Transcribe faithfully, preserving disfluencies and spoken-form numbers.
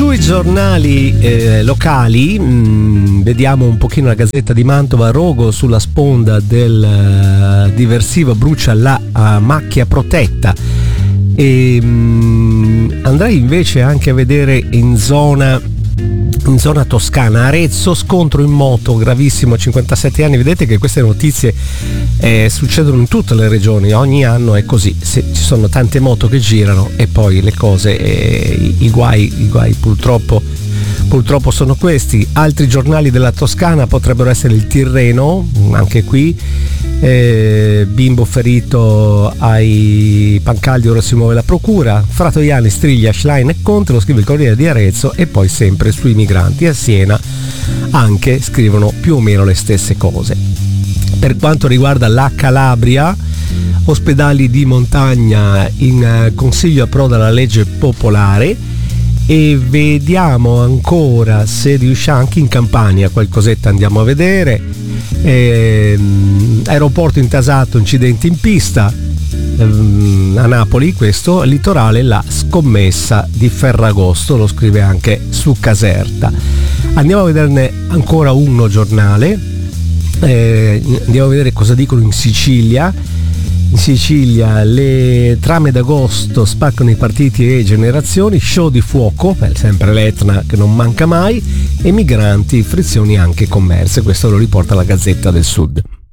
Sui giornali eh, locali mh, vediamo un pochino la Gazzetta di Mantova. Rogo sulla sponda del uh, diversivo brucia la uh, macchia protetta. E mh, andrei invece anche a vedere in zona in zona toscana, Arezzo, scontro in moto gravissimo, cinquantasette anni. Vedete che queste notizie eh, succedono in tutte le regioni, ogni anno è così. Se ci sono tante moto che girano e poi le cose, eh, i, i guai, i guai purtroppo purtroppo sono questi. Altri giornali della Toscana potrebbero essere il Tirreno, anche qui eh, bimbo ferito ai Pancaldi, ora si muove la procura. Fratoiani, Striglia, Schlein e Conte, lo scrive il Corriere di Arezzo. E poi sempre sui migranti a Siena anche scrivono più o meno le stesse cose. Per quanto riguarda la Calabria, ospedali di montagna in consiglio approda la legge popolare. E vediamo ancora se riusciamo anche in Campania, qualcosetta andiamo a vedere. Ehm, aeroporto intasato, incidenti in pista ehm, a Napoli, questo litorale, la scommessa di Ferragosto, lo scrive anche su Caserta. Andiamo a vederne ancora uno giornale, eh, andiamo a vedere cosa dicono in Sicilia. In Sicilia le trame d'agosto spaccano i partiti e generazioni, show di fuoco, beh, sempre l'Etna che non manca mai, e migranti, frizioni anche commerse. Questo lo riporta la Gazzetta del Sud.